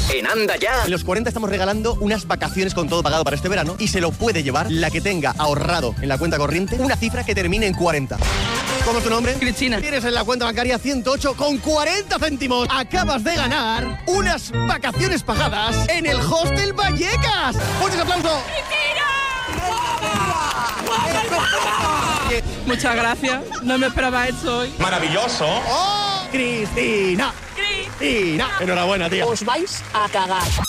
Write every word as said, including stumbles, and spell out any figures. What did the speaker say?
En Anda Ya. En los cuarenta estamos regalando unas vacaciones con todo pagado para este verano y se lo puede llevar la que tenga ahorrado en la cuenta corriente una cifra que termine en cuarenta. ¿Cómo es tu nombre? Cristina. Tienes en la cuenta bancaria ciento ocho con cuarenta céntimos. Acabas de ganar unas vacaciones pagadas en el Hostel Vallecas. ¡Fuertes aplausos! Muchas gracias. No me esperaba esto hoy. Maravilloso. ¡Oh! ¡Cristina! ¡Cristina! Enhorabuena, tía. Os vais a cagar.